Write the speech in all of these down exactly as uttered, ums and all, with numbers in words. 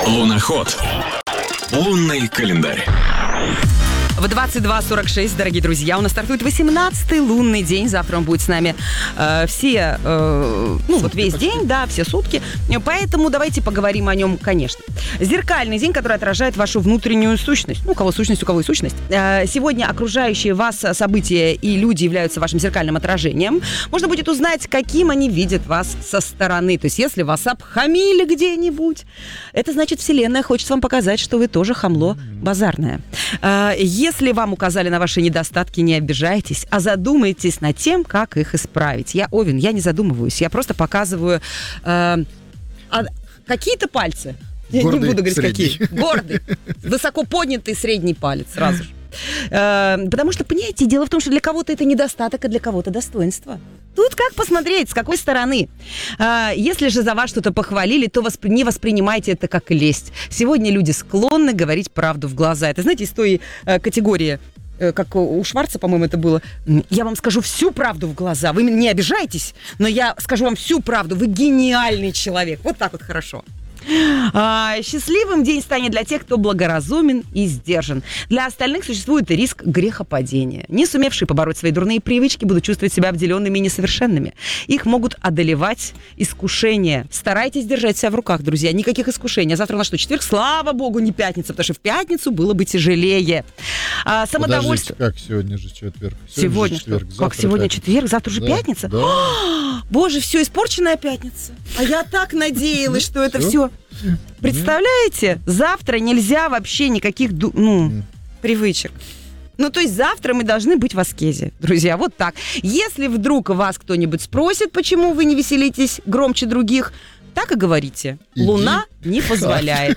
Луноход. Лунный календарь. В двадцать два сорок шесть, дорогие друзья, у нас стартует восемнадцатый лунный день. Завтра он будет с нами э, все, э, ну вот весь почти. день, да, все сутки. Поэтому давайте поговорим о нем, конечно. Зеркальный день, который отражает вашу внутреннюю сущность. Ну, у кого сущность, у кого и сущность. Э, сегодня окружающие вас события и люди являются вашим зеркальным отражением. Можно будет узнать, каким они видят вас со стороны. То есть, если вас обхамили где-нибудь, это значит, Вселенная хочет вам показать, что вы тоже хамло базарное. Э, Если вам указали на ваши недостатки, не обижайтесь, а задумайтесь над тем, как их исправить. Я Овен, я не задумываюсь, я просто показываю э, а, какие-то пальцы. Я Гордый, не буду говорить, средний. какие. Гордый, высоко поднятый средний палец сразу же. Э, потому что, понимаете, дело в том, что для кого-то это недостаток, а для кого-то достоинство. Тут как посмотреть, с какой стороны. А, если же за вас что-то похвалили, то воспри- не воспринимайте это как лесть. Сегодня люди склонны говорить правду в глаза. Это, знаете, из той э, категории, э, как у Шварца, по-моему, это было. Я вам скажу всю правду в глаза. Вы не обижайтесь, но я скажу вам всю правду. Вы гениальный человек. Вот так вот хорошо. А, счастливым день станет для тех, кто благоразумен и сдержан. Для остальных существует риск грехопадения. Не сумевшие побороть свои дурные привычки будут чувствовать себя обделенными и несовершенными. Их могут одолевать искушения. Старайтесь держать себя в руках, друзья. Никаких искушений. А завтра у нас что, четверг? Слава богу, не пятница, потому что в пятницу было бы тяжелее. А, самодовольство... Подождите, как сегодня же четверг? Сегодня, сегодня четверг, что? завтра Как сегодня пятница. четверг? Завтра уже Да, пятница? да. О, боже, все, испорченная пятница. А я так надеялась, что это все... Представляете? Завтра нельзя вообще никаких ду- ну, привычек. Ну, то есть завтра мы должны быть в аскезе, друзья, вот так. Если вдруг вас кто-нибудь спросит, почему вы не веселитесь громче других, так и говорите. Иди. Луна не позволяет.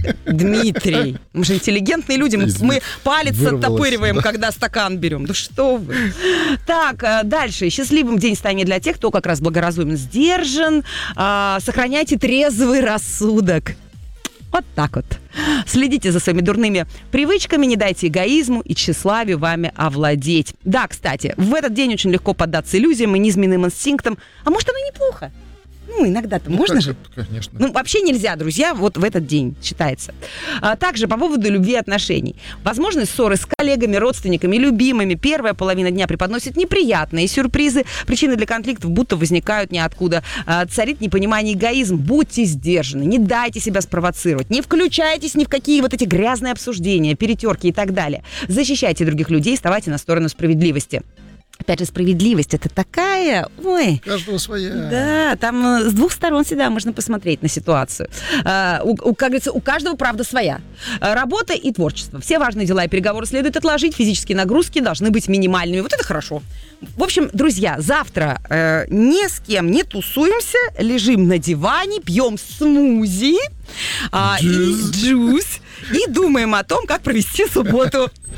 Дмитрий, мы же интеллигентные люди, мы, мы палец Вырвалось, оттопыриваем, да. когда стакан берем. Да что вы. Так, а, дальше. Счастливым день станет для тех, кто как раз благоразумен, сдержан. А, сохраняйте трезвый рассудок. Вот так вот. Следите за своими дурными привычками, не дайте эгоизму и тщеславию вами овладеть. Да, кстати, в этот день очень легко поддаться иллюзиям и низменным инстинктам. А может, оно неплохо? Ну, иногда-то Ну, можно как же. это, конечно. Ну, вообще нельзя, друзья, вот в этот день считается. А также по поводу любви и отношений. Возможны ссоры с коллегами, родственниками, любимыми. Первая половина дня преподносит неприятные сюрпризы. Причины для конфликтов будто возникают ниоткуда. А, царит непонимание, эгоизм. Будьте сдержаны, не дайте себя спровоцировать. Не включайтесь ни в какие вот эти грязные обсуждения, перетерки и так далее. Защищайте других людей, вставайте на сторону справедливости. Опять же, справедливость — это такая... Ой... Каждого своя. Да, там э, с двух сторон всегда можно посмотреть на ситуацию. А, у, у, как говорится, у каждого правда своя. А, работа и творчество. Все важные дела и переговоры следует отложить. Физические нагрузки должны быть минимальными. Вот это хорошо. В общем, друзья, завтра э, ни с кем не тусуемся, лежим на диване, пьем смузи а, и джус и думаем о том, как провести субботу.